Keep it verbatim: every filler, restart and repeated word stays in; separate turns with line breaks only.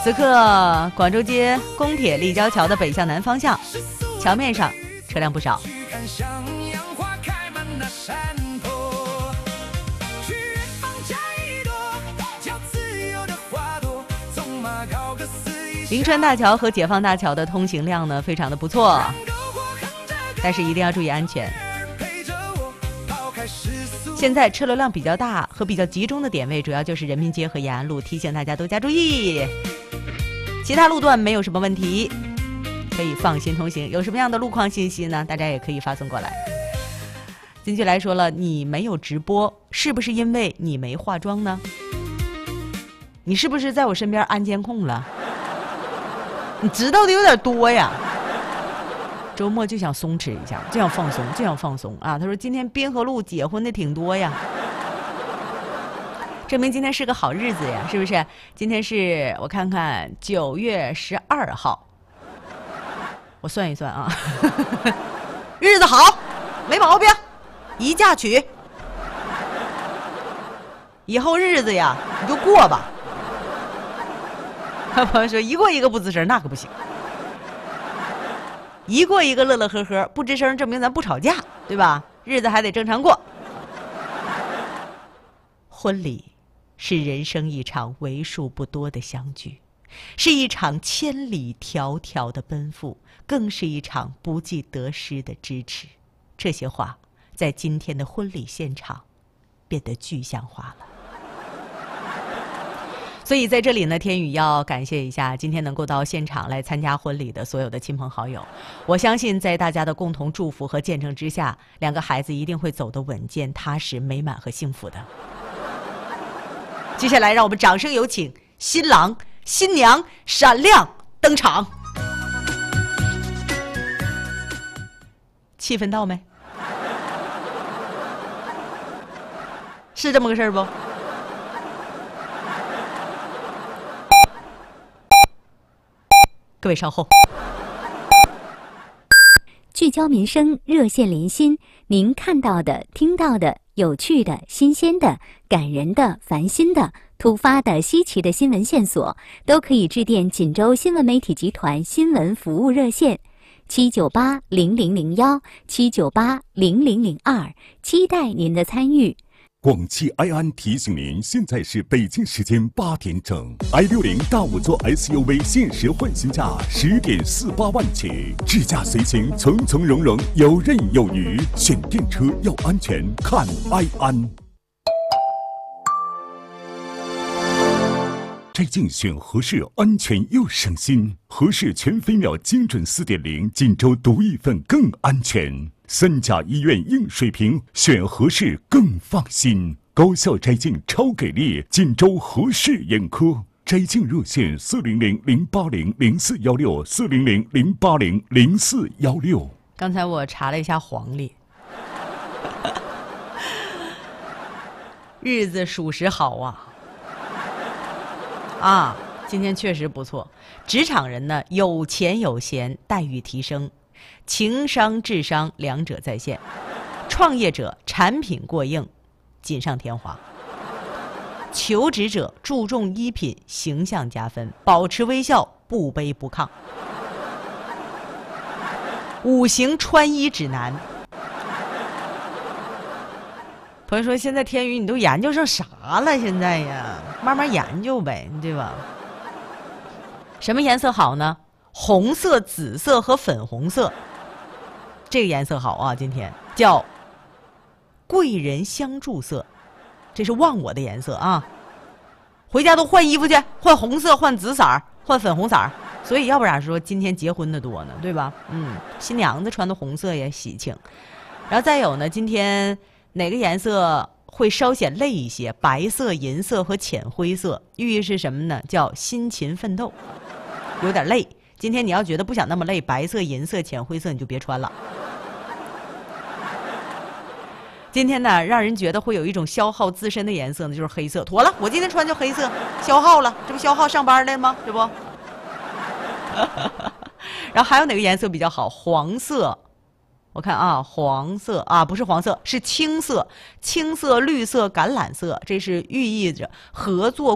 此刻广州街公铁立交桥的北向南方向，桥面上车辆不少。灵川大桥和解放大桥的通行量呢非常的不错，但是一定要注意安全。现在车流量比较大和比较集中的点位主要就是人民街和延安路，提醒大家多加注意。其他路段没有什么问题，可以放心通行。有什么样的路况信息呢？大家也可以发送过来。进去来说了，你没有直播，是不是因为你没化妆呢？你是不是在我身边安监控了？你知道的有点多呀。周末就想松弛一下，就想放松，就想放松啊！他说今天滨河路结婚的挺多呀，证明今天是个好日子呀，是不是？今天是我看看九月十二号，我算一算啊，日子好，没毛病，一嫁娶，以后日子呀你就过吧。朋友说一过一个不吱声，那可不行。一过一个乐乐呵呵，不吱声证明咱不吵架，对吧？日子还得正常过。婚礼是人生一场为数不多的相聚，是一场千里迢迢的奔赴，更是一场不计得失的支持。这些话在今天的婚礼现场变得具象化了。所以在这里呢，天宇要感谢一下今天能够到现场来参加婚礼的所有的亲朋好友。我相信在大家的共同祝福和见证之下，两个孩子一定会走得稳健、踏实、美满和幸福的。接下来让我们掌声有请新郎新娘闪亮登场。气氛到没？是这么个事儿不？各位稍后。
聚焦民生，热线连心，您看到的、听到的、有趣的、新鲜的、感人的、烦心的、突发的、稀奇的新闻线索，都可以致电锦州新闻媒体集团新闻服务热线七九八零零零幺七九八零零零二，期待您的参与。
广汽埃安提醒您，现在是北京时间八点整 ，i 六零大五座 S U V 限时换新价十点四八万起，智驾随行，从从容容，游刃有余。选电车要安全，看埃安。摘镜选合适，安全又省心。合适全飞秒精准 四点零， 锦州独一份更安全。三甲医院硬水平，选合适更放心。高效摘镜超给力，锦州合适眼科摘镜热线四零零零八零零四幺六四零零零八零零四幺六。
刚才我查了一下黄历，日子属实好啊。啊，今天确实不错。职场人呢，有钱有闲，待遇提升，情商智商两者在线。创业者产品过硬，锦上添花。求职者注重衣品，形象加分，保持微笑，不卑不亢。五行穿衣指南。朋友说，现在天宇你都研究上啥了？现在呀，慢慢研究呗，对吧？什么颜色好呢？红色、紫色和粉红色，这个颜色好啊。今天叫贵人相助色，这是忘我的颜色啊。回家都换衣服去，换红色，换紫色，换粉红色。所以要不然说今天结婚的多呢，对吧？嗯，新娘子穿的红色也喜庆。然后再有呢，今天哪个颜色会稍显累一些？白色、银色和浅灰色，寓意是什么呢？叫辛勤奋斗，有点累。今天你要觉得不想那么累，白色、银色、浅灰色你就别穿了。今天呢，让人觉得会有一种消耗自身的颜色呢，就是黑色。妥了，我今天穿就黑色，消耗了，这不消耗上班来吗？这不。然后还有哪个颜色比较好？黄色。我看啊，黄色啊，不是黄色，是青色、青色、绿色、橄榄色，这是寓意着合作